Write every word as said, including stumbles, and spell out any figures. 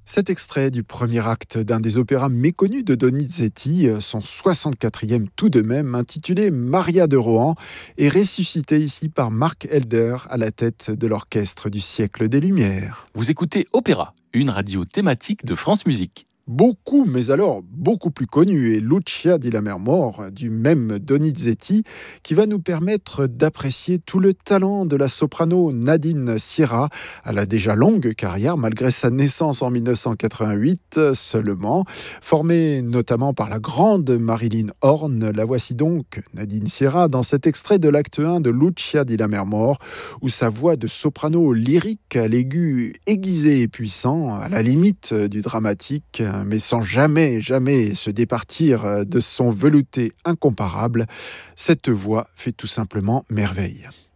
Cet extrait du premier acte d'un des opéras méconnus de Donizetti, son soixante-quatrième tout de même, intitulé Maria de Rohan, est ressuscité ici par Mark Elder à la tête de l'orchestre du siècle des Lumières. Vous écoutez Opéra, une radio thématique de France Musique. Beaucoup, mais alors beaucoup plus connu, est Lucia di Lammermoor, du même Donizetti, qui va nous permettre d'apprécier tout le talent de la soprano Nadine Sierra, à la déjà longue carrière, malgré sa naissance en dix-neuf cent quatre-vingt-huit seulement. Formée notamment par la grande Marilyn Horne, la voici donc, Nadine Sierra, dans cet extrait de l'acte un de Lucia di Lammermoor, où sa voix de soprano lyrique à l'aigu aiguisé et puissant, à la limite du dramatique, mais sans jamais, jamais se départir de son velouté incomparable, cette voix fait tout simplement merveille.